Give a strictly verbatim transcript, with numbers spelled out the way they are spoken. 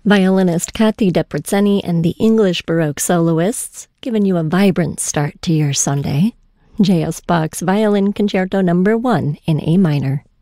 Violinist Kathy Deprezzeni and the English Baroque soloists, giving you a vibrant start to your Sunday. J S. Bach's Violin Concerto Number one in A minor.